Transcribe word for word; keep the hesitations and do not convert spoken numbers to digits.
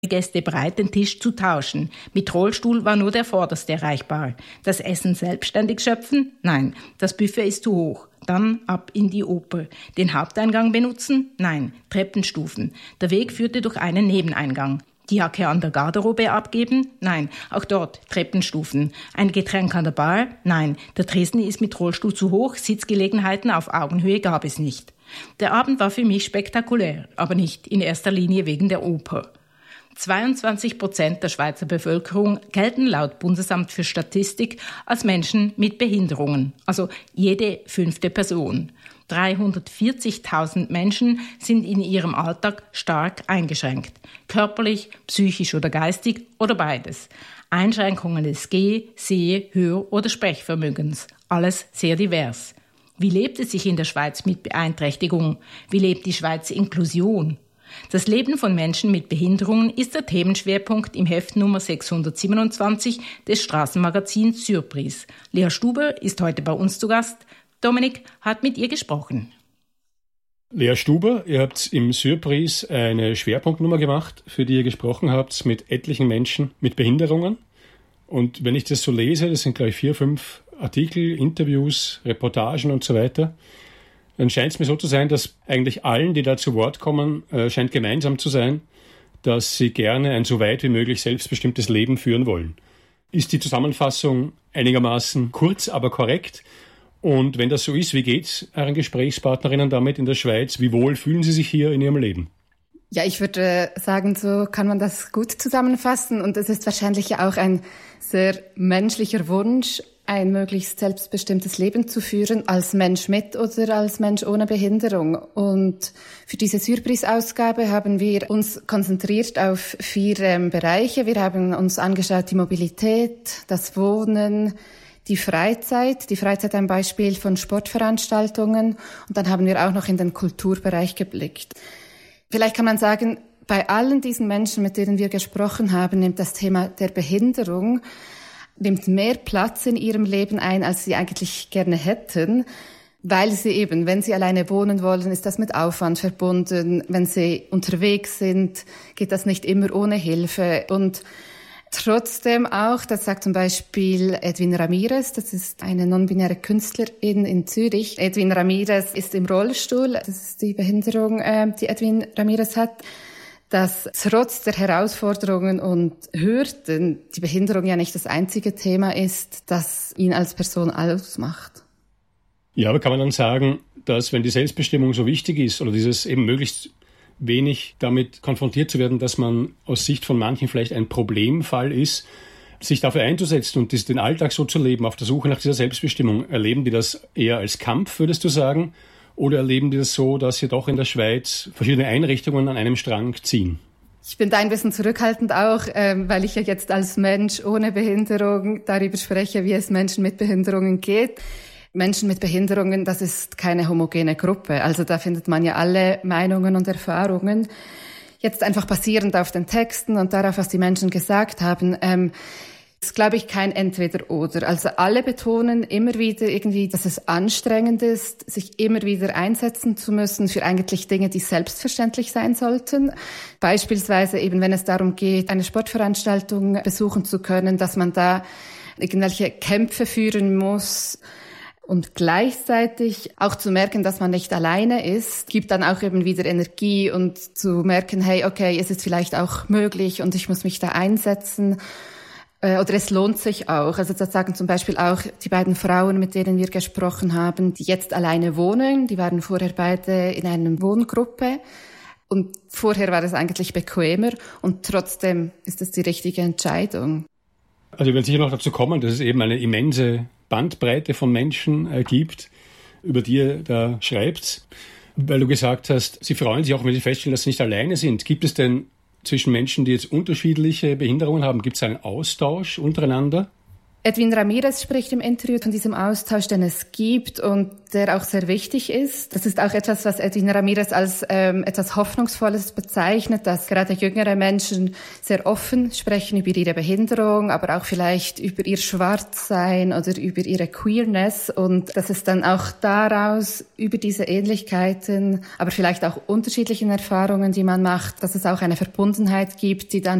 Gäste bereit, den Tisch zu tauschen. Mit Rollstuhl war nur der vorderste erreichbar. Das Essen selbstständig schöpfen? Nein, das Buffet ist zu hoch. Dann ab in die Oper. Den Haupteingang benutzen? Nein, Treppenstufen. Der Weg führte durch einen Nebeneingang. Die Jacke an der Garderobe abgeben? Nein, auch dort Treppenstufen. Ein Getränk an der Bar? Nein, der Tresen ist mit Rollstuhl zu hoch, Sitzgelegenheiten auf Augenhöhe gab es nicht. Der Abend war für mich spektakulär, aber nicht in erster Linie wegen der Oper. zweiundzwanzig Prozent der Schweizer Bevölkerung gelten laut Bundesamt für Statistik als Menschen mit Behinderungen, also jede fünfte Person. dreihundertvierzigtausend Menschen sind in ihrem Alltag stark eingeschränkt, körperlich, psychisch oder geistig oder beides. Einschränkungen des Geh-, Seh-, Hör- oder Sprechvermögens, alles sehr divers. Wie lebt es sich in der Schweiz mit Beeinträchtigung? Wie lebt die Schweiz Inklusion? Das Leben von Menschen mit Behinderungen ist der Themenschwerpunkt im Heft Nummer sechshundertsiebenundzwanzig des Straßenmagazins Surprise. Lea Stuber ist heute bei uns zu Gast. Dominik hat mit ihr gesprochen. Lea Stuber, ihr habt im Surprise eine Schwerpunktnummer gemacht, für die ihr gesprochen habt mit etlichen Menschen mit Behinderungen. Und wenn ich das so lese, das sind gleich vier, fünf Artikel, Interviews, Reportagen und so weiter, dann scheint es mir so zu sein, dass eigentlich allen, die da zu Wort kommen, äh, scheint gemeinsam zu sein, dass sie gerne ein so weit wie möglich selbstbestimmtes Leben führen wollen. Ist die Zusammenfassung einigermaßen kurz, aber korrekt? Und wenn das so ist, wie geht's euren Gesprächspartnerinnen damit in der Schweiz? Wie wohl fühlen sie sich hier in ihrem Leben? Ja, ich würde sagen, so kann man das gut zusammenfassen. Und es ist wahrscheinlich auch ein sehr menschlicher Wunsch, ein möglichst selbstbestimmtes Leben zu führen, als Mensch mit oder als Mensch ohne Behinderung. Und für diese Surprise-Ausgabe haben wir uns konzentriert auf vier ähm, Bereiche. Wir haben uns angeschaut die Mobilität, das Wohnen, die Freizeit, die Freizeit ein Beispiel von Sportveranstaltungen. Und dann haben wir auch noch in den Kulturbereich geblickt. Vielleicht kann man sagen, bei allen diesen Menschen, mit denen wir gesprochen haben, nimmt das Thema der Behinderung nimmt mehr Platz in ihrem Leben ein, als sie eigentlich gerne hätten, weil sie eben, wenn sie alleine wohnen wollen, ist das mit Aufwand verbunden. Wenn sie unterwegs sind, geht das nicht immer ohne Hilfe. Und trotzdem auch, das sagt zum Beispiel Edwin Ramirez, das ist eine non-binäre Künstlerin in Zürich. Edwin Ramirez ist im Rollstuhl, das ist die Behinderung, die Edwin Ramirez hat, dass trotz der Herausforderungen und Hürden die Behinderung ja nicht das einzige Thema ist, das ihn als Person ausmacht. Ja, aber kann man dann sagen, dass wenn die Selbstbestimmung so wichtig ist oder dieses eben möglichst wenig damit konfrontiert zu werden, dass man aus Sicht von manchen vielleicht ein Problemfall ist, sich dafür einzusetzen und den Alltag so zu leben, auf der Suche nach dieser Selbstbestimmung, erleben die das eher als Kampf, würdest du sagen? Oder erleben die das so, dass sie doch in der Schweiz verschiedene Einrichtungen an einem Strang ziehen? Ich bin da ein bisschen zurückhaltend auch, ähm, weil ich ja jetzt als Mensch ohne Behinderung darüber spreche, wie es Menschen mit Behinderungen geht. Menschen mit Behinderungen, das ist keine homogene Gruppe. Also da findet man ja alle Meinungen und Erfahrungen. Jetzt einfach basierend auf den Texten und darauf, was die Menschen gesagt haben, ähm, ist, glaube ich, kein Entweder-Oder. Also alle betonen immer wieder irgendwie, dass es anstrengend ist, sich immer wieder einsetzen zu müssen für eigentlich Dinge, die selbstverständlich sein sollten. Beispielsweise eben, wenn es darum geht, eine Sportveranstaltung besuchen zu können, dass man da irgendwelche Kämpfe führen muss. Und gleichzeitig auch zu merken, dass man nicht alleine ist, gibt dann auch eben wieder Energie und zu merken, hey, okay, es ist vielleicht auch möglich und ich muss mich da einsetzen. Oder es lohnt sich auch. Also das sagen zum Beispiel auch die beiden Frauen, mit denen wir gesprochen haben, die jetzt alleine wohnen. Die waren vorher beide in einer Wohngruppe. Und vorher war es eigentlich bequemer. Und trotzdem ist es die richtige Entscheidung. Also wir werden sicher noch dazu kommen, dass es eben eine immense Bandbreite von Menschen äh, gibt, über die ihr da schreibt. Weil du gesagt hast, sie freuen sich auch, wenn sie feststellen, dass sie nicht alleine sind. Gibt es denn zwischen Menschen, die jetzt unterschiedliche Behinderungen haben, gibt es einen Austausch untereinander? Edwin Ramirez spricht im Interview von diesem Austausch, den es gibt und der auch sehr wichtig ist. Das ist auch etwas, was Edwin Ramirez als ähm, etwas Hoffnungsvolles bezeichnet, dass gerade jüngere Menschen sehr offen sprechen über ihre Behinderung, aber auch vielleicht über ihr Schwarzsein oder über ihre Queerness und dass es dann auch daraus über diese Ähnlichkeiten, aber vielleicht auch unterschiedlichen Erfahrungen, die man macht, dass es auch eine Verbundenheit gibt, die dann